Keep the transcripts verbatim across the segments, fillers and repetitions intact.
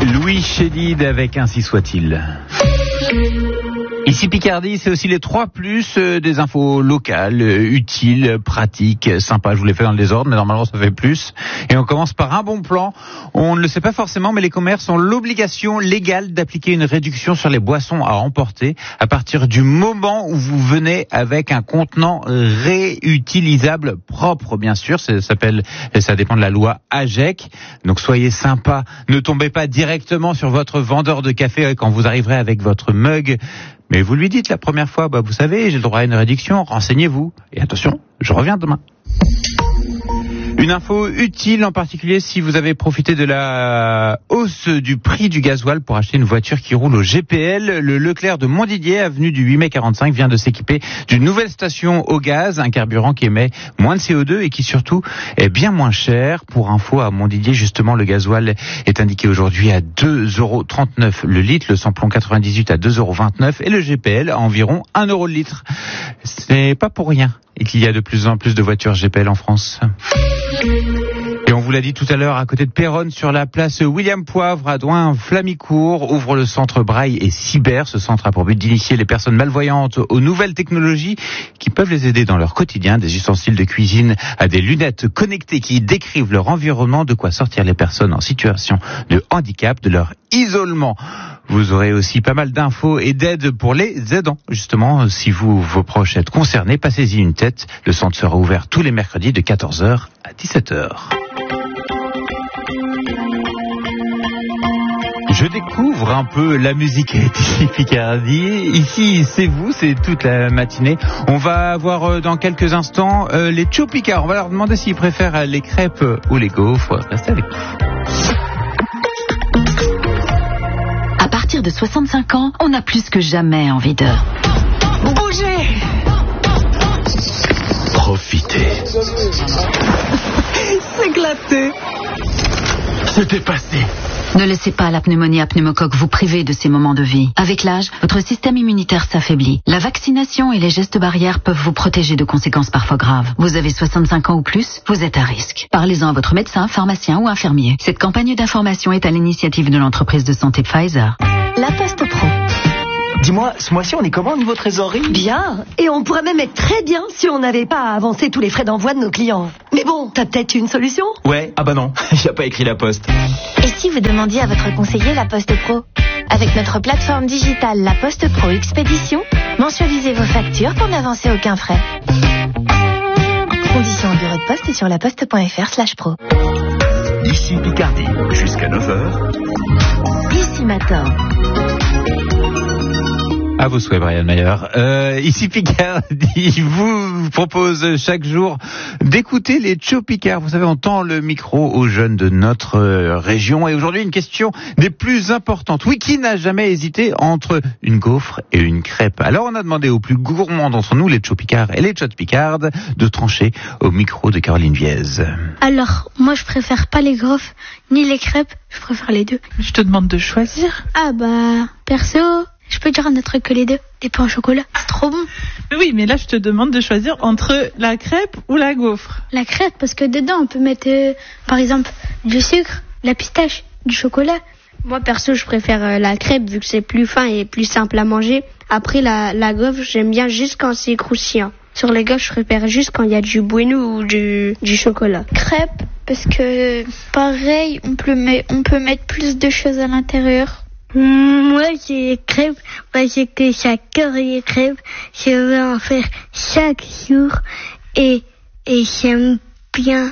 Louis Chédid avec Ainsi soit-il. Ici Picardie, c'est aussi les trois plus euh, des infos locales, euh, utiles, pratiques, sympas. Je vous les fais dans le désordre, mais normalement ça fait plus. Et on commence par un bon plan. On ne le sait pas forcément, mais les commerces ont l'obligation légale d'appliquer une réduction sur les boissons à emporter à partir du moment où vous venez avec un contenant réutilisable propre, bien sûr. Ça s'appelle, ça dépend de la loi A G E C. Donc soyez sympa. Ne tombez pas directement sur votre vendeur de café quand vous arriverez avec votre mug. Mais vous lui dites la première fois, bah vous savez, j'ai le droit à une réduction, renseignez-vous. Et attention, je reviens demain. Une info utile en particulier si vous avez profité de la hausse du prix du gasoil pour acheter une voiture qui roule au G P L. Le Leclerc de Montdidier, avenue du huit mai quarante-cinq, vient de s'équiper d'une nouvelle station au gaz, un carburant qui émet moins de C O deux et qui surtout est bien moins cher. Pour info, à Montdidier, justement, le gasoil est indiqué aujourd'hui à deux euros trente-neuf le litre, le samplon quatre-vingt-dix-huit à deux euros vingt-neuf et le G P L à environ un euro le litre. C'est pas pour rien et qu'il y a de plus en plus de voitures G P L en France. Et on vous l'a dit tout à l'heure, à côté de Péronne, sur la place William Poivre, à Douin-Flamicourt, ouvre le centre Braille et Cyber. Ce centre a pour but d'initier les personnes malvoyantes aux nouvelles technologies qui peuvent les aider dans leur quotidien, des ustensiles de cuisine à des lunettes connectées qui décrivent leur environnement, de quoi sortir les personnes en situation de handicap de leur isolement. Vous aurez aussi pas mal d'infos et d'aides pour les aidants. Justement, si vous, vos proches êtes concernés, passez-y une tête. Le centre sera ouvert tous les mercredis de quatorze heures à dix-sept heures. Je découvre un peu la musique ici Picardie. Ici, c'est vous, c'est toute la matinée. On va voir dans quelques instants euh, les Joe Picard. On va leur demander s'ils préfèrent les crêpes ou les gaufres. Restez avec nous. À partir de soixante-cinq ans, on a plus que jamais envie de bouger. Profiter. S'éclater. Se dépasser. Ne laissez pas la pneumonie à pneumocoque vous priver de ces moments de vie. Avec l'âge, votre système immunitaire s'affaiblit. La vaccination et les gestes barrières peuvent vous protéger de conséquences parfois graves. Vous avez soixante-cinq ans ou plus, vous êtes à risque. Parlez-en à votre médecin, pharmacien ou infirmier. Cette campagne d'information est à l'initiative de l'entreprise de santé Pfizer. La Poste Pro. Dis-moi, ce mois-ci, on est comment au niveau trésorerie ? Bien. Et on pourrait même être très bien si on n'avait pas à avancer tous les frais d'envoi de nos clients. Mais bon, t'as peut-être une solution ? Ouais, ah bah non, il n'y a pas écrit la Poste. Et si vous demandiez à votre conseiller la Poste Pro ? Avec notre plateforme digitale La Poste Pro Expédition, mensualisez vos factures pour n'avancer aucun frais. Conditions en bureau de poste et sur laposte.fr slash pro. Ici Picardie, jusqu'à neuf heures. Ici matin. À vos souhaits, Brian Mayer. Euh, ici Picardie vous propose chaque jour d'écouter les Joe Picard. Vous savez, on tend le micro aux jeunes de notre euh, région. Et aujourd'hui, une question des plus importantes. Oui, qui n'a jamais hésité entre une gaufre et une crêpe ? Alors, on a demandé aux plus gourmands d'entre nous, les Joe Picard et les Joe Picard, de trancher au micro de Caroline Viez. Alors, moi, je préfère pas les gaufres ni les crêpes. Je préfère les deux. Je te demande de choisir. Ah bah, perso... Je peux dire un autre truc que les deux, des pains au chocolat, c'est trop bon. Mais oui, mais là je te demande de choisir entre la crêpe ou la gaufre. La crêpe, parce que dedans on peut mettre, euh, par exemple, du sucre, de la pistache, du chocolat. Moi perso, je préfère euh, la crêpe vu que c'est plus fin et plus simple à manger. Après la, la gaufre, j'aime bien juste quand c'est croustillant. Sur les gaufres, je préfère juste quand il y a du bueno ou du, du chocolat. Crêpe, parce que pareil, on peut, met, on peut mettre plus de choses à l'intérieur. Moi, j'ai les crêpes, parce que j'adore les crêpes. Je veux en faire chaque jour. Et, et j'aime bien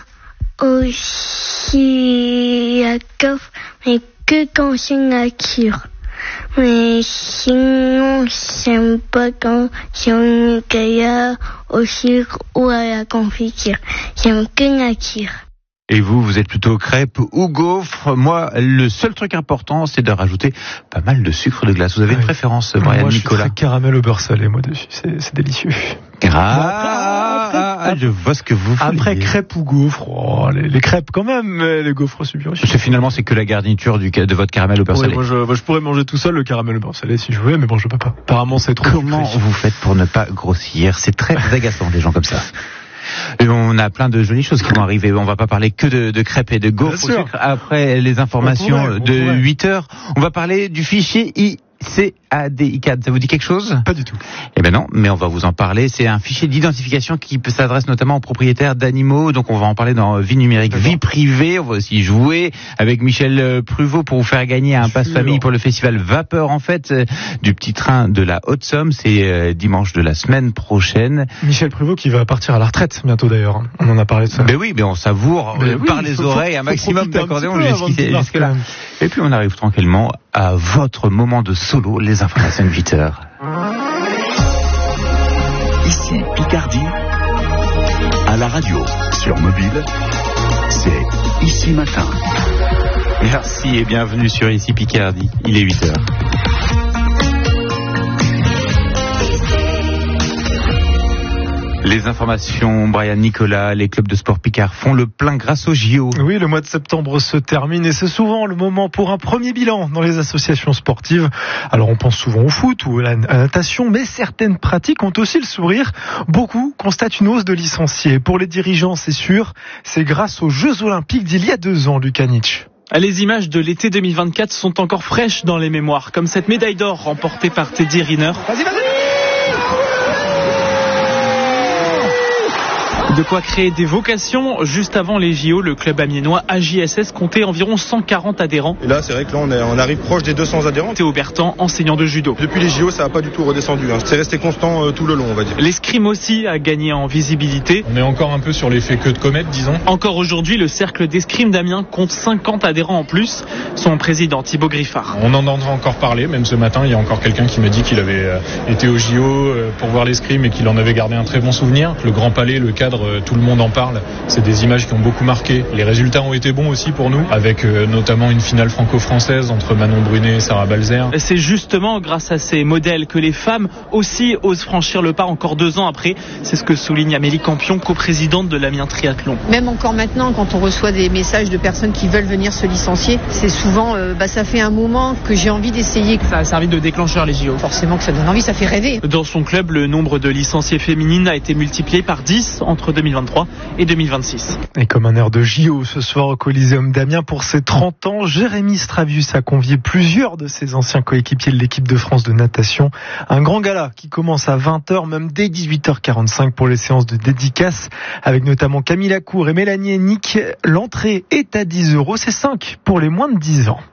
aussi la gaufre, mais que quand c'est nature. Mais sinon, j'aime pas quand c'est au Nutella, au sucre ou à la confiture. J'aime que nature. Et vous, vous êtes plutôt crêpe ou gaufre ? Moi, le seul truc important, c'est de rajouter pas mal de sucre de glace. Vous avez une oui. préférence, Brian, Nicolas ? Moi, je suis très caramel au beurre salé, moi, dessus. C'est, c'est délicieux. Ah, ah, ah, ah, je vois ce que vous voulez. Après, crêpe ou gaufre, oh, les, les crêpes quand même, mais les gaufres, c'est bien. C'est finalement, c'est que la garniture du, de votre caramel au beurre ouais, salé. Moi je, moi, je pourrais manger tout seul le caramel au beurre salé si je voulais, mais bon, je peux pas. Apparemment, c'est trop Comment sucré. vous faites pour ne pas grossir ? C'est très agaçant, les gens comme ça. Et on a plein de jolies choses qui vont arriver. On va pas parler que de, de crêpes et de gaufres au sucre. Après les informations pourrait, de pourrait. huit heures, on va parler du fichier I C A D I C A D. Ça vous dit quelque chose? Pas du tout. Eh ben non, mais on va vous en parler. C'est un fichier d'identification qui s'adresse notamment aux propriétaires d'animaux. Donc on va en parler dans Vie numérique, D'accord. Vie privée. On va aussi jouer avec Michel Pruvot pour vous faire gagner un passe famille pour le festival Vapeur, en fait, du petit train de la Haute-Somme. C'est dimanche de la semaine prochaine. Michel Pruvot qui va partir à la retraite bientôt d'ailleurs. On en a parlé de ça. Ben oui, mais on savoure ben par oui, les faut, oreilles faut, un maximum d'accordéon jusque-là. Et Et puis on arrive tranquillement à votre moment de solo, les informations de huit heures. Ici Picardie, à la radio, sur mobile, c'est Ici Matin. Merci et bienvenue sur Ici Picardie, il est huit heures. Les informations, Brian Nicolas, les clubs de sport Picard font le plein grâce aux J O. Oui, le mois de septembre se termine et c'est souvent le moment pour un premier bilan dans les associations sportives. Alors on pense souvent au foot ou à la natation, mais certaines pratiques ont aussi le sourire. Beaucoup constatent une hausse de licenciés. Pour les dirigeants, c'est sûr, c'est grâce aux Jeux Olympiques d'il y a deux ans, Lucas Nietzsche. Les images de l'été deux mille vingt-quatre sont encore fraîches dans les mémoires, comme cette médaille d'or remportée par Teddy Riner. Vas-y, vas-y! De quoi créer des vocations. Juste avant les J O, le club amiénois A J S S comptait environ cent quarante adhérents. Et là, c'est vrai que là, on, est, on arrive proche des deux cents adhérents. Théo Bertan, enseignant de judo. Depuis les J O, ça n'a pas du tout redescendu. Hein. C'est resté constant euh, tout le long, on va dire. L'escrime aussi a gagné en visibilité. On est encore un peu sur l'effet queue de comète, disons. Encore aujourd'hui, le cercle d'escrime d'Amiens compte cinquante adhérents en plus. Son président, Thibaut Griffard. On en entend encore parler. Même ce matin, il y a encore quelqu'un qui m'a dit qu'il avait euh, été au J O euh, pour voir l'escrime et qu'il en avait gardé un très bon souvenir. Le Grand Palais, le cadre, euh, tout le monde en parle. C'est des images qui ont beaucoup marqué. Les résultats ont été bons aussi pour nous, avec euh, notamment une finale franco-française entre Manon Brunet et Sarah Balzer. C'est justement grâce à ces modèles que les femmes aussi osent franchir le pas encore deux ans après. C'est ce que souligne Amélie Campion, coprésidente de l'Amiens Triathlon. Même encore maintenant, quand on reçoit des messages de personnes qui veulent venir se licencier, c'est souvent, euh, bah, ça fait un moment que j'ai envie d'essayer. Ça a servi de déclencheur les J O. Forcément que ça donne envie, ça fait rêver. Dans son club, le nombre de licenciées féminines a été multiplié par dix entre deux mille vingt-trois et deux mille vingt-six. Et comme un air de J O ce soir au Coliseum d'Amiens pour ses trente ans, Jérémy Stravius a convié plusieurs de ses anciens coéquipiers de l'équipe de France de natation. Un grand gala qui commence à vingt heures, même dès dix-huit heures quarante-cinq pour les séances de dédicaces, avec notamment Camille Lacour et Mélanie Hennick. L'entrée est à dix euros, c'est cinq pour les moins de dix ans.